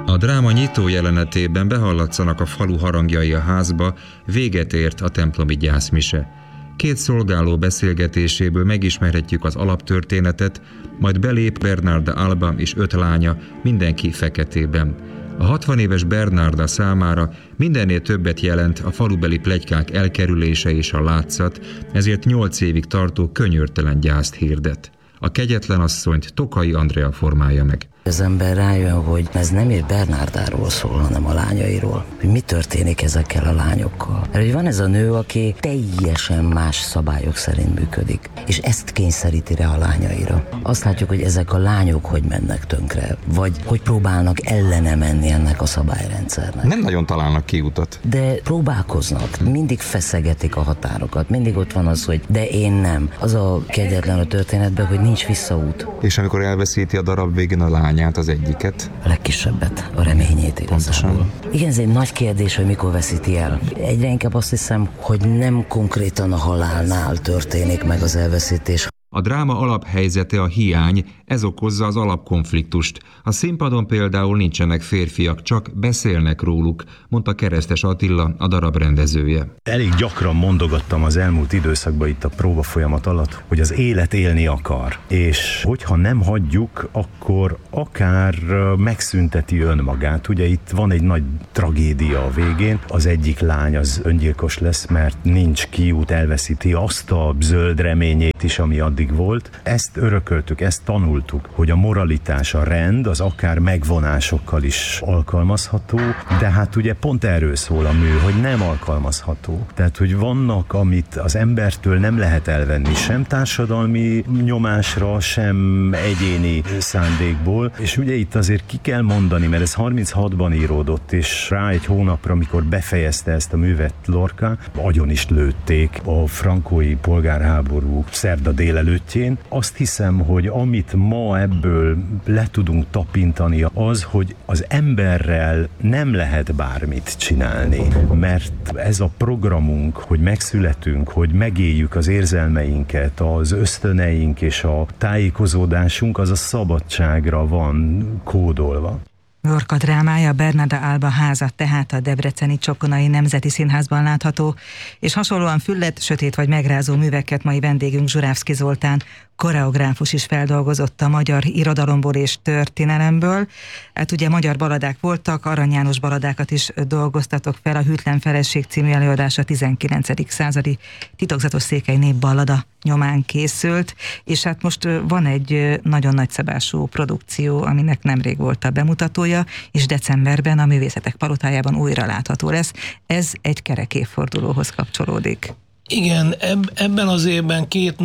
A dráma nyitó jelenetében behallatszanak a falu harangjai a házba, véget ért a templomi gyászmise. Két szolgáló beszélgetéséből megismerhetjük az alaptörténetet, majd belép Bernarda Alba és 5 lánya, mindenki feketében. A 60 éves Bernarda számára mindennél többet jelent a falubeli pletykák elkerülése és a látszat, ezért 8 évig tartó könyörtelen gyászt hirdet. A kegyetlen asszonyt Tokai Andrea formálja meg. Az ember rájön, hogy ez nem is Bernardáról szól, hanem a lányairól. Hogy mi történik ezekkel a lányokkal. Mert hogy van ez a nő, aki teljesen más szabályok szerint működik, és ezt kényszeríti rá a lányaira. Azt látjuk, hogy ezek a lányok hogy mennek tönkre, vagy hogy próbálnak ellene menni ennek a szabályrendszernek. Nem nagyon találnak kiutat. De próbálkoznak, mindig feszegetik a határokat, mindig ott van az, hogy de én nem. Az a kegyetlen a történetben, hogy nincs visszaút. És amikor elveszíti a darab végén a lány, az egyiket. A legkisebbet, a reményét igazából. Igen, ez egy nagy kérdés, hogy mikor veszíti el. Egyre inkább azt hiszem, hogy nem konkrétan a halálnál történik meg az elveszítés. A dráma alaphelyzete a hiány, ez okozza az alapkonfliktust. A színpadon például nincsenek férfiak, csak beszélnek róluk, mondta Keresztes Attila, a darab rendezője. Elég gyakran mondogattam az elmúlt időszakban itt a próba folyamat alatt, hogy az élet élni akar. És hogyha nem hagyjuk, akkor akár megszünteti önmagát. Ugye itt van egy nagy tragédia a végén. Az egyik lány az öngyilkos lesz, mert nincs kiút, elveszíti azt a zöld reményét is, ami addig volt. Ezt örököltük, ezt tanultuk, hogy a moralitás, a rend az akár megvonásokkal is alkalmazható, de hát ugye pont erről szól a mű, hogy nem alkalmazható. Tehát, hogy vannak, amit az embertől nem lehet elvenni, sem társadalmi nyomásra, sem egyéni szándékból, és ugye itt azért ki kell mondani, mert ez 36-ban íródott, és rá egy hónapra, amikor befejezte ezt a művet Lorca, agyon is lőtték a frankói polgárháború szerda délelőttjén. Azt hiszem, hogy amit ma ebből le tudunk tapintani, az, hogy az emberrel nem lehet bármit csinálni, mert ez a programunk, hogy megszületünk, hogy megéljük az érzelmeinket, az ösztöneink és a tájékozódásunk, az a szabadságra van kódolva. Lorca drámája, Bernarda Alba háza, tehát a debreceni Csokonai Nemzeti Színházban látható, és hasonlóan fülledt, sötét vagy megrázó műveket mai vendégünk Zsurávszky Zoltán, koreográfus is feldolgozott a magyar irodalomból és történelemből. Hát ugye magyar baladák voltak, Arany János baladákat is dolgoztatok fel, a Hűtlen Feleség című előadása 19. századi titokzatos székely népballada nyomán készült, és hát most van egy nagyon nagyszabású produkció, aminek nemrég volt a bemutatója, és decemberben a Művészetek Palotájában újra látható lesz. Ez egy kerek évfordulóhoz kapcsolódik. Igen, ebben az évben két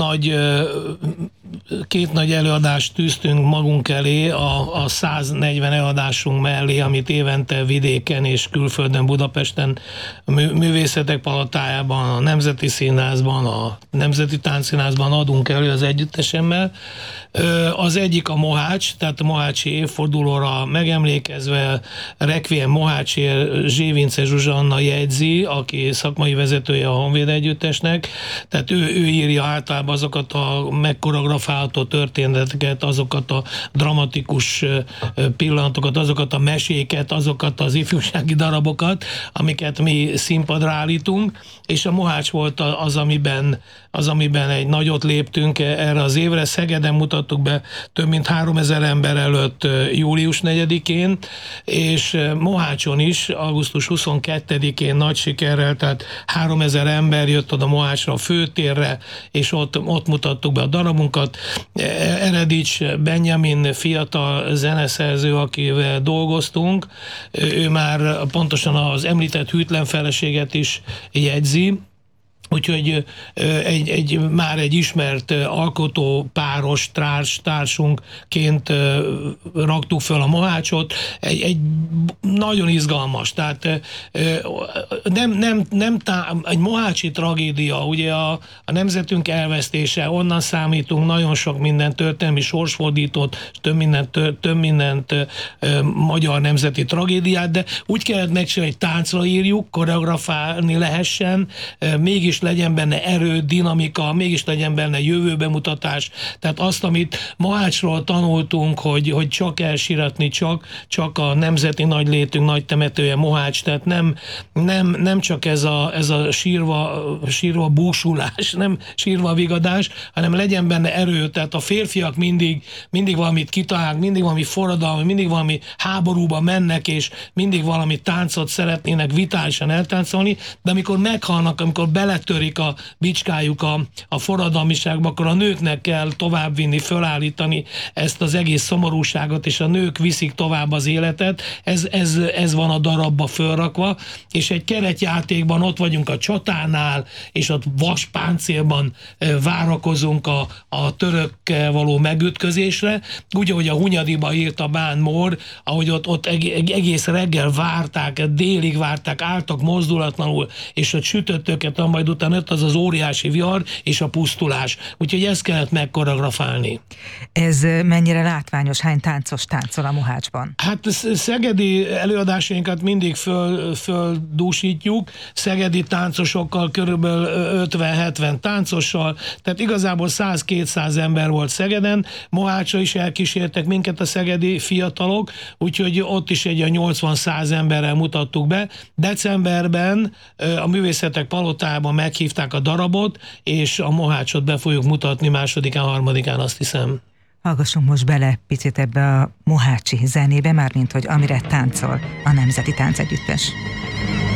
nagy előadást tűztünk magunk elé, a 140 előadásunk mellé, amit évente vidéken és külföldön, Budapesten, Művészetek Palotájában, a Nemzeti Színházban, a Nemzeti Táncszínházban adunk elő az együttesemmel. Az egyik a Mohács, tehát a mohácsi évfordulóra megemlékezve Requiem Mohácsért Zsévince Zsuzsanna jegyzi, aki szakmai vezetője a Honvéd Együttesnek, tehát ő írja általában azokat a megkoreografálható történeteket, azokat a dramatikus pillanatokat, azokat a meséket, azokat az ifjúsági darabokat, amiket mi színpadra állítunk, és a Mohács volt az, amiben egy nagyot léptünk erre az évre. Szegeden mutattuk be több mint 3000 ember előtt július 4-én, és Mohácson is augusztus 22-én nagy sikerrel, tehát 3000 ember jött oda Mohácsra a főtérre, és ott mutattuk be a darabunkat. Eredics Benjamin fiatal zeneszerző, akivel dolgoztunk, ő már pontosan az említett Hűtlen Feleséget is jegyzi, úgyhogy már egy ismert alkotó páros társunkként raktuk föl a Mohácsot. Egy nagyon izgalmas, tehát egy mohácsi tragédia, ugye a nemzetünk elvesztése, onnan számítunk nagyon sok minden történelmi sorsfordított, több mindent magyar nemzeti tragédiát, de úgy kellett megcsinálni, hogy táncra írjuk, koreografálni lehessen, mégis mégis legyen benne erő, dinamika, mégis legyen benne jövőbemutatás. Tehát azt, amit Mohácsról tanultunk, hogy csak elsiratni, csak a nemzeti nagylétünk, nagy temetője Mohács, tehát nem csak ez a sírva búsulás, nem sírva vigadás, hanem legyen benne erő, tehát a férfiak mindig valamit kitalálnak, mindig valami forradalmi, mindig valami háborúba mennek, és mindig valami táncot szeretnének vitálisan eltáncolni, de amikor meghalnak, amikor beletörik a bicskájuk a forradalmiságba, akkor a nőknek kell továbbvinni, fölállítani ezt az egész szomorúságot, és a nők viszik tovább az életet. Ez van a darabba fölrakva, és egy keretjátékban ott vagyunk a csatánál, és ott vaspáncélban várakozunk a törökkel való megütközésre, úgy, ahogy a Hunyadiba írt a Bán Mór, ahogy ott egész reggel várták, délig várták, álltak mozdulatlanul, és ott sütött őket, majd utána jött az óriási vihar és a pusztulás. Úgyhogy ezt kellett megkoreografálni. Ez mennyire látványos? Hány táncos táncol a Mohácsban? Hát szegedi előadásainkat mindig földúsítjuk, szegedi táncosokkal, körülbelül 50-70 táncossal, tehát igazából 100-200 ember volt Szegeden, Mohácsra is elkísértek minket a szegedi fiatalok, úgyhogy ott is egy 80-100 emberrel mutattuk be. Decemberben a Művészetek Palotájában meghívták a darabot, és a Mohácsot be fogjuk mutatni 2-án, 3-án, azt hiszem. Hallgassunk most bele picit ebbe a mohácsi zenébe, mármint hogy amire táncol a Nemzeti Táncegyüttes.